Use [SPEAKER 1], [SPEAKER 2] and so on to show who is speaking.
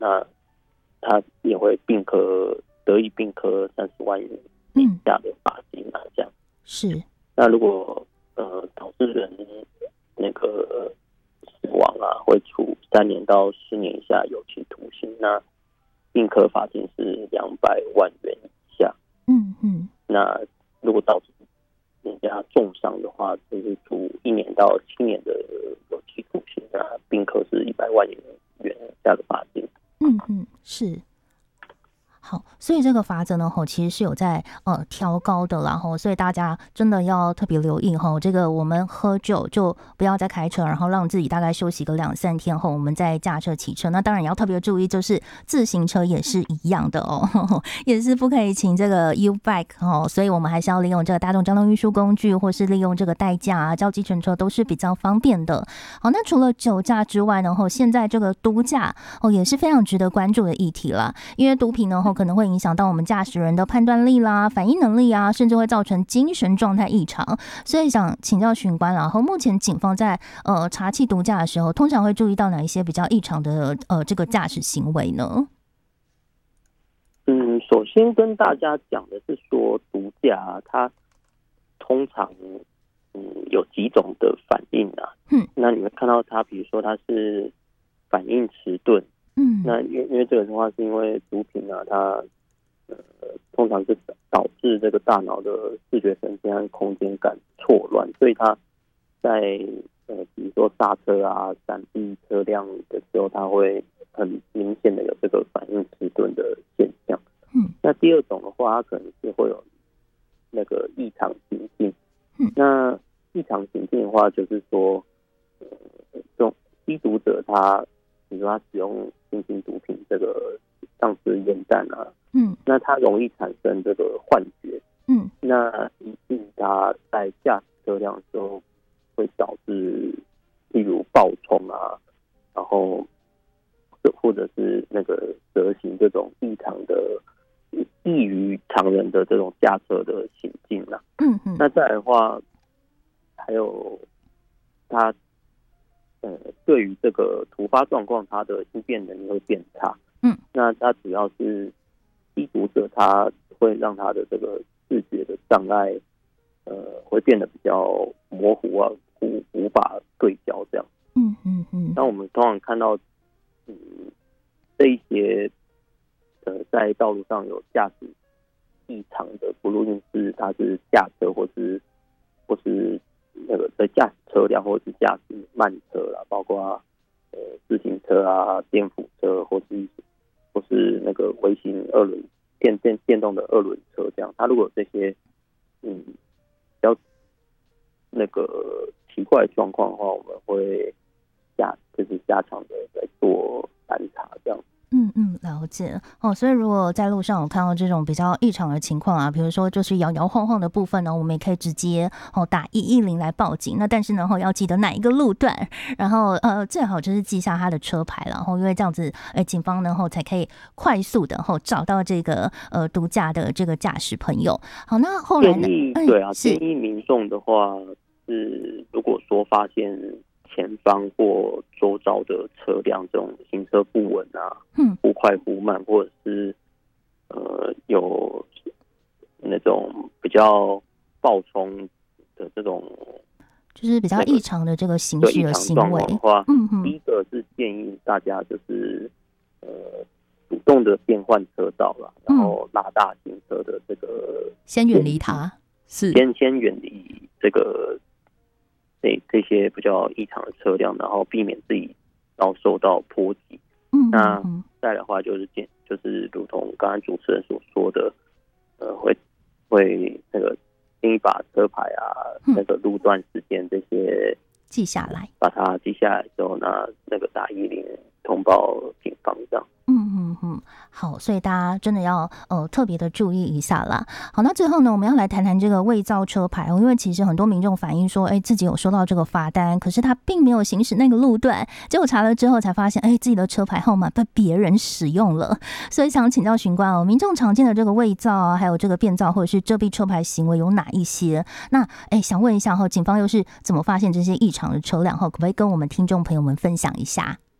[SPEAKER 1] 那他也会得以并科30万元以下的罚金啊，这样
[SPEAKER 2] 是。
[SPEAKER 1] 那如果导致人那个死亡啊，会处3年到10年以下有期徒刑。那并科罚金是200万元以下。那如果导致人家重伤的话，就是处1年到7年的有期徒刑。那并科是100万元以下的罚金。
[SPEAKER 2] 是。好，所以这个罚则呢，其实是有在调高的啦，所以大家真的要特别留意这个我们喝酒就不要再开车，然后让自己大概休息个2-3天后，我们再驾车骑车。那当然也要特别注意，就是自行车也是一样的也是不可以骑这个 U-Bike 所以我们还是要利用这个大众交通运输工具，或是利用这个代驾啊、叫计程车都是比较方便的。好，那除了酒驾之外呢，现在这个毒驾也是非常值得关注的议题啦，因为毒品呢可能会影响到我们驾驶人的判断力啦、反应能力啊，甚至会造成精神状态异常。所以想请教巡官啦，目前警方在查缉毒驾的时候，通常会注意到哪一些比较异常的这个驾驶行为呢？
[SPEAKER 1] 首先跟大家讲的是说，毒驾它通常有几种的反应啊。那你会看到它，比如说它是反应迟钝。那因为这个的话，是因为毒品啊，它通常是导致这个大脑的视觉神经和空间感错乱，所以它在比如说刹车啊、闪避车辆的时候，它会很明显的有这个反应迟钝的现象。那第二种的话，它可能是会有那个异常行径。那异常行径的话，就是说，这种吸毒者他，比如说他使用新型毒品，这个像是烟弹啊，那他容易产生这个幻觉。那以致他在驾驶车辆的时候，会导致例如爆冲啊，然后或者是那个蛇行这种异于常人的这种驾车的行径啊。那再来的话，还有他对于这个突发状况，他的应变能力会变差。那他主要是吸毒者，他会让他的这个视觉的障碍会变得比较模糊啊，无法对焦这样。那我们通常看到这一些在道路上有驾驶异常的，不论是他是驾车或是那个在驾驶车辆，或是驾驶慢车啦，包括自行车啊、电辅车，或是那个微型电动的2轮车这样。他如果有这些比较那个奇怪的状况的话，我们会加强的在做盘查这样。
[SPEAKER 2] 了解所以如果在路上有看到这种比较异常的情况啊，比如说就是摇摇晃晃的部分呢，我们也可以直接打110来报警。那但是呢要记得哪一个路段，然后最好就是记下他的车牌，然后因为这样子警方呢才可以快速的找到这个毒驾的这个驾驶朋友。好，那后来呢？
[SPEAKER 1] 建议民众的话是，如果说发现前方或周遭的车辆这种行车不稳啊，忽快忽慢，或者是有那种比较暴冲的这种，
[SPEAKER 2] 就是比较异常的这个行驶的行为
[SPEAKER 1] 的话，第一个是建议大家就是主动的变换车道啦，然后拉大行车的这个
[SPEAKER 2] 先远离它，
[SPEAKER 1] 先远离这些比较异常的车辆，然后避免自己遭受到波及。那再来的话就是如同刚才主持人所说的，会那个建议把车牌啊、那个路段时间这些
[SPEAKER 2] 记下来，
[SPEAKER 1] 把它记下来之后，那个打110通报警方这样。
[SPEAKER 2] 好，所以大家真的要特别的注意一下啦。好，那最后呢，我们要来谈谈这个伪造车牌因为其实很多民众反映说，自己有收到这个罚单，可是他并没有行驶那个路段，结果查了之后才发现，自己的车牌号码被别人使用了。所以想请教巡官民众常见的这个伪造啊，还有这个变造或者是遮蔽车牌行为有哪一些？那想问一下警方又是怎么发现这些异常的车辆可不可以跟我们听众朋友们分享一下？